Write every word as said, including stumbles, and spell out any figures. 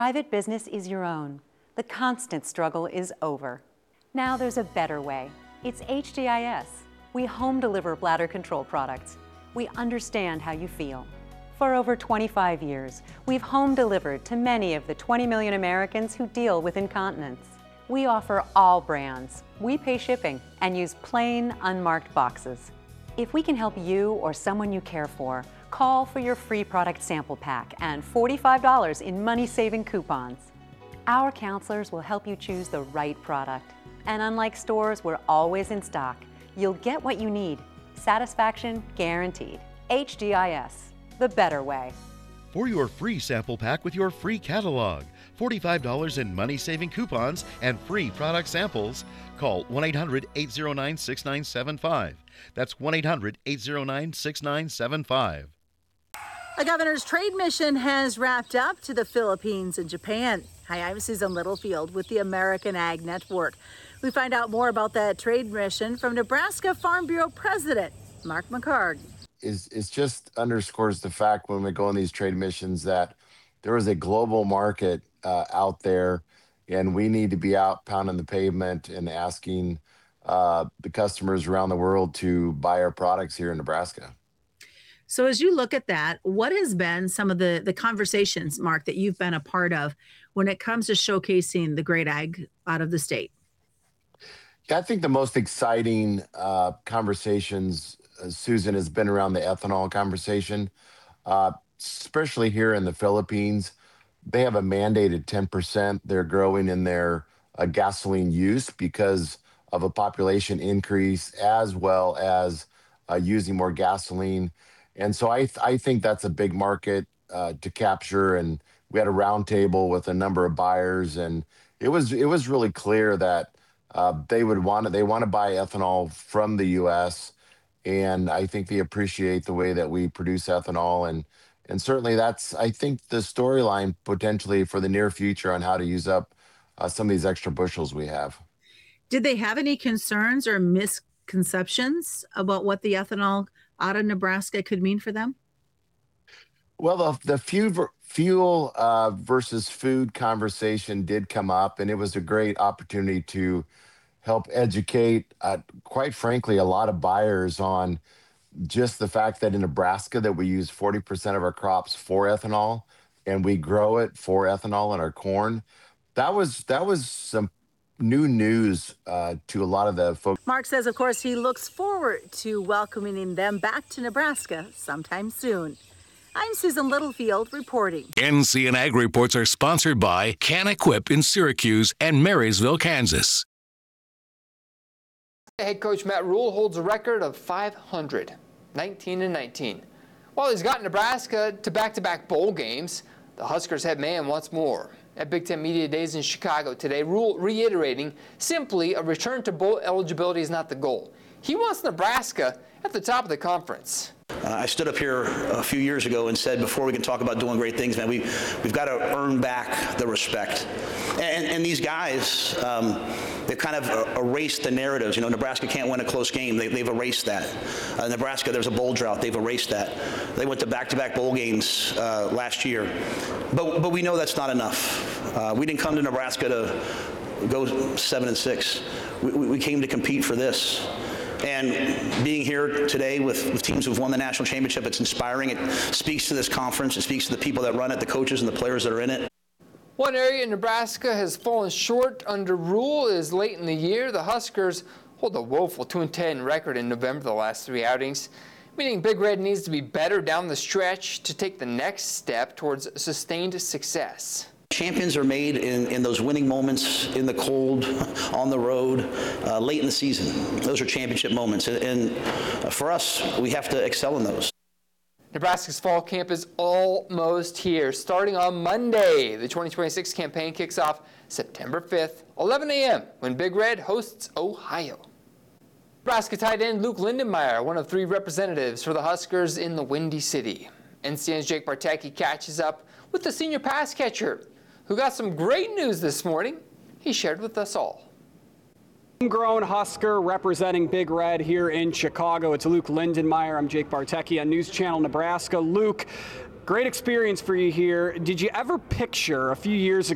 Private business is your own. The constant struggle is over. Now there's a better way. It's H D I S. We home deliver bladder control products. We understand how you feel. For over twenty-five years, we've home delivered to many of the twenty million Americans who deal with incontinence. We offer all brands. We pay shipping and use plain, unmarked boxes. If we can help you or someone you care for, call for your free product sample pack and forty-five dollars in money-saving coupons. Our counselors will help you choose the right product. And unlike stores, we're always in stock. You'll get what you need. Satisfaction guaranteed. H D I S, the better way. For your free sample pack with your free catalog, forty-five dollars in money-saving coupons, and free product samples, call one eight hundred, eight oh nine, six nine seven five. That's one eight hundred, eight oh nine, six nine seven five. A governor's trade mission has wrapped up to the Philippines and Japan. Hi, I'm Susan Littlefield with the American Ag Network. We find out more about that trade mission from Nebraska Farm Bureau President Mark McHargue. Is it just underscores the fact when we go on these trade missions that there is a global market uh, out there, and we need to be out pounding the pavement and asking uh, the customers around the world to buy our products here in Nebraska. So as you look at that, what has been some of the, the conversations, Mark, that you've been a part of when it comes to showcasing the great ag out of the state? Yeah, I think the most exciting uh, conversations, uh, Susan, has been around the ethanol conversation, uh, especially here in the Philippines. They have a mandated ten percent. They're growing in their uh, gasoline use because of a population increase, as well as uh, using more gasoline. And so I, th- I think that's a big market uh, to capture. And we had a roundtable with a number of buyers, and it was it was really clear that uh, they would want to they want to buy ethanol from the U S. And I think they appreciate the way that we produce ethanol, and and certainly that's I think the storyline potentially for the near future on how to use up uh, some of these extra bushels we have. Did they have any concerns or misconceptions about what the ethanol out of Nebraska could mean for them? Well, the, the fuel, fuel uh, versus food conversation did come up, and it was a great opportunity to help educate, uh, quite frankly, a lot of buyers on just the fact that in Nebraska that we use forty percent of our crops for ethanol, and we grow it for ethanol in our corn. That was that was some new news uh, to a lot of the folks. Mark says, of course, he looks forward to welcoming them back to Nebraska sometime soon. I'm Susan Littlefield reporting. N C N Ag Reports are sponsored by Can Equip in Syracuse and Marysville, Kansas. Head coach Matt Rule holds a record of five hundred, nineteen and nineteen. While he's got Nebraska to back-to-back bowl games, the Huskers head man wants more. At Big Ten Media Days in Chicago today, Rule reiterating simply a return to bowl eligibility is not the goal. He wants Nebraska at the top of the conference. Uh, I stood up here a few years ago and said, before we can talk about doing great things, man, we, we've got to earn back the respect. And, and these guys, um, they've kind of erased the narratives. You know, Nebraska can't win a close game. They, they've erased that. Uh, Nebraska, there's a bowl drought. They've erased that. They went to back-to-back bowl games uh, last year. But, but we know that's not enough. Uh, we didn't come to Nebraska to go seven and six. We, we came to compete for this. And being here today with, with teams who've won the national championship, it's inspiring. It speaks to this conference. It speaks to the people that run it, the coaches and the players that are in it. One area Nebraska has fallen short under Rule is late in the year. The Huskers hold a woeful two and ten record in November the last three outings, meaning Big Red needs to be better down the stretch to take the next step towards sustained success. Champions are made in, in those winning moments, in the cold, on the road, uh, late in the season. Those are championship moments. And, and for us, we have to excel in those. Nebraska's fall camp is almost here. Starting on Monday, the twenty twenty-six campaign kicks off September fifth, eleven a.m. when Big Red hosts Ohio. Nebraska tight end Luke Lindenmeyer, one of three representatives for the Huskers in the Windy City. N C N's Jake Bartecki catches up with the senior pass catcher, who got some great news this morning he shared with us all. Homegrown Husker representing Big Red here in Chicago. It's Luke Lindenmeyer. I'm Jake Bartecki on News Channel Nebraska. Luke, Great experience for you here. Did you ever picture a few years ago